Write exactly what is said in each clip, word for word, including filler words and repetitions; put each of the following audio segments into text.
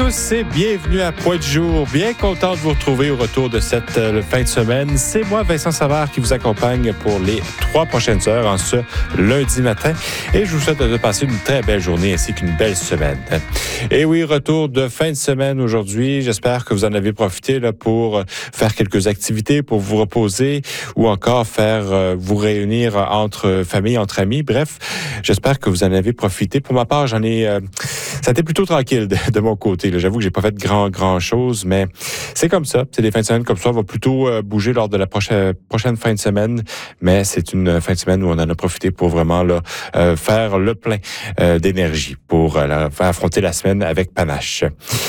tous et bienvenue à Point du jour. Bien content de vous retrouver au retour de cette euh, fin de semaine. C'est moi, Vincent Savard, qui vous accompagne pour les trois prochaines heures en ce lundi matin. Et je vous souhaite de passer une très belle journée ainsi qu'une belle semaine. Et oui, retour de fin de semaine aujourd'hui. J'espère que vous en avez profité là, pour faire quelques activités, pour vous reposer ou encore faire euh, vous réunir entre familles, entre amis. Bref, j'espère que vous en avez profité. Pour ma part, j'en ai... Euh, ça a été plutôt tranquille de, de mon côté. Là. J'avoue que j'ai pas fait grand, grand chose, mais c'est comme ça. C'est des fins de semaine comme ça. On va plutôt euh, bouger lors de la prochaine, prochaine fin de semaine, mais c'est une fin de semaine où on en a profité pour vraiment là, euh, faire le plein euh, d'énergie pour euh, affronter la semaine avec panache.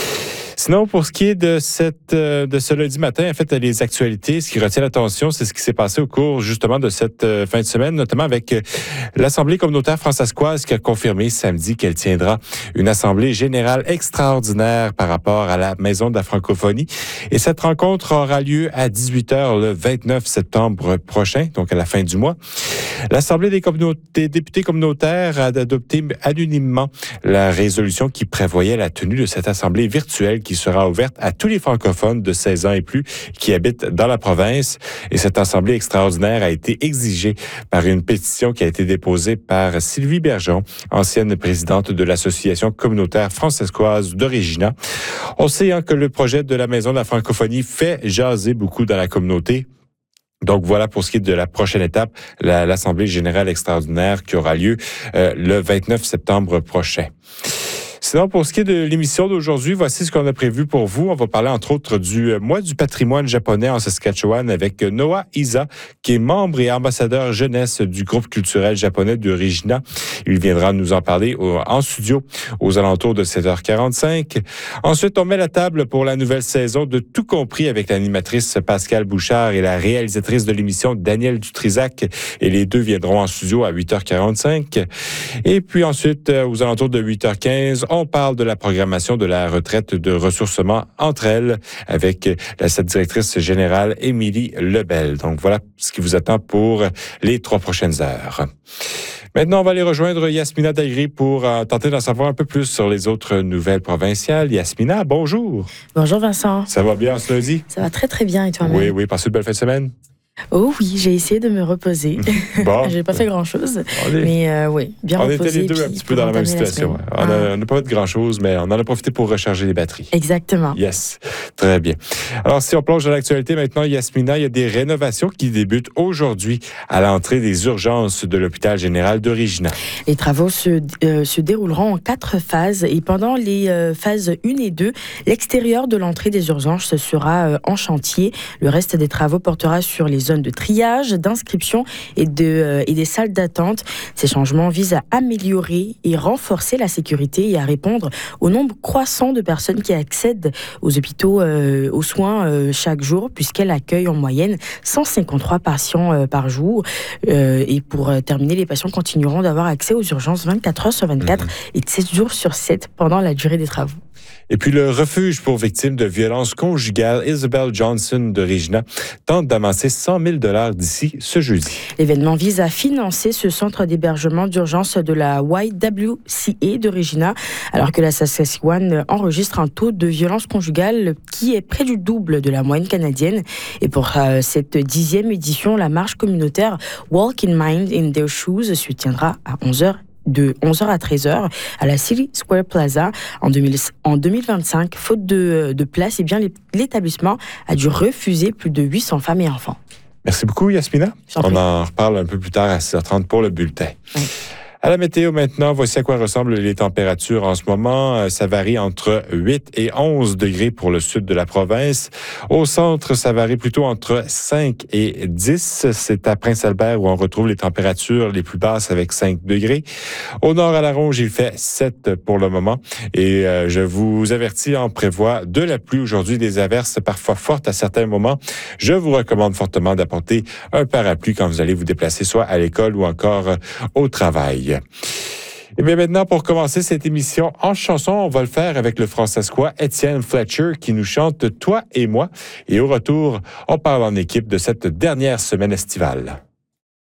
Sinon, pour ce qui est de cette euh, de ce lundi matin, en fait, les actualités, ce qui retient l'attention, c'est ce qui s'est passé au cours justement de cette euh, fin de semaine, notamment avec euh, l'Assemblée communautaire francescoise qui a confirmé samedi qu'elle tiendra une assemblée générale extraordinaire par rapport à la Maison de la francophonie. Et cette rencontre aura lieu à dix-huit heures le vingt-neuf septembre prochain, donc à la fin du mois. L'Assemblée des, des députés communautaires a adopté anonymement la résolution qui prévoyait la tenue de cette assemblée virtuelle qui sera ouverte à tous les francophones de seize ans et plus qui habitent dans la province. Et cette assemblée extraordinaire a été exigée par une pétition qui a été déposée par Sylvie Bergeron, ancienne présidente de l'Association communautaire francescoise de Regina. On sait hein, que le projet de la Maison de la francophonie fait jaser beaucoup dans la communauté. Donc voilà pour ce qui est de la prochaine étape, la, l'Assemblée générale extraordinaire qui aura lieu euh, le vingt-neuf septembre prochain. Sinon, pour ce qui est de l'émission d'aujourd'hui, voici ce qu'on a prévu pour vous. On va parler entre autres du mois du patrimoine japonais en Saskatchewan avec Noah Isa, qui est membre et ambassadeur jeunesse du groupe culturel japonais de Regina. Il viendra nous en parler au, en studio aux alentours de sept heures quarante-cinq. Ensuite, on met la table pour la nouvelle saison de Tout compris avec l'animatrice Pascale Bouchard et la réalisatrice de l'émission Danielle Dutrisac. Et les deux viendront en studio à huit heures quarante-cinq. Et puis ensuite, aux alentours de huit heures quinze, on parle de la programmation de la retraite de ressourcement entre elles avec la cette directrice générale Émilie Lebel. Donc voilà ce qui vous attend pour les trois prochaines heures. Maintenant, on va aller rejoindre Yasmina Daghri pour euh, tenter d'en savoir un peu plus sur les autres nouvelles provinciales. Yasmina, bonjour. Bonjour Vincent. Ça va bien ce lundi? Ça va très très bien et toi-même? Oui, oui, passez une belle fin de semaine? Oh oui, j'ai essayé de me reposer. Bon. J'ai pas fait grand-chose, est... mais euh, oui, bien on reposé. On était les deux un petit peu dans la même situation. La on n'a pas fait grand-chose, mais on en a profité pour recharger les batteries. Exactement. Yes, très bien. Alors, si on plonge dans l'actualité maintenant, Yasmina, il y a des rénovations qui débutent aujourd'hui à l'entrée des urgences de l'hôpital général de Regina. Les travaux se, euh, se dérouleront en quatre phases et pendant les euh, phases un et deux, l'extérieur de l'entrée des urgences sera euh, en chantier. Le reste des travaux portera sur les zones de triage, d'inscription et, de, euh, et des salles d'attente. Ces changements visent à améliorer et renforcer la sécurité et à répondre au nombre croissant de personnes qui accèdent aux hôpitaux euh, aux soins euh, chaque jour, puisqu'elle accueille en moyenne cent cinquante-trois patients euh, par jour. Euh, et pour euh, terminer, les patients continueront d'avoir accès aux urgences vingt-quatre heures sur vingt-quatre mmh. et sept jours sur sept pendant la durée des travaux. Et puis, le refuge pour victimes de violences conjugales, Isabel Johnson de Regina, tente d'amasser cent mille dollars d'ici ce jeudi. L'événement vise à financer ce centre d'hébergement d'urgence de la Y W C A de Regina, alors que la Saskatchewan enregistre un taux de violence conjugale qui est près du double de la moyenne canadienne. Et pour euh, cette dixième édition, la marche communautaire Walk in Mind in Their Shoes se tiendra à onze heures. De onze heures à treize heures à la City Square Plaza en, deux mille, en deux mille vingt-cinq. Faute de, de place, eh bien, l'établissement a dû refuser plus de huit cents femmes et enfants. Merci beaucoup, Yasmina. On en reparle un peu plus tard à six heures trente pour le bulletin. Oui. À la météo maintenant, voici à quoi ressemblent les températures en ce moment. Ça varie entre huit et onze degrés pour le sud de la province. Au centre, ça varie plutôt entre cinq et dix. C'est à Prince-Albert où on retrouve les températures les plus basses avec cinq degrés. Au nord, à la Ronge, il fait sept pour le moment. Et euh, je vous avertis, on prévoit de la pluie aujourd'hui, des averses parfois fortes à certains moments. Je vous recommande fortement d'apporter un parapluie quand vous allez vous déplacer soit à l'école ou encore au travail. Et bien maintenant, pour commencer cette émission en chanson, on va le faire avec le francescois Étienne Fletcher qui nous chante « Toi et moi ». Et au retour, on parle en équipe de cette dernière semaine estivale.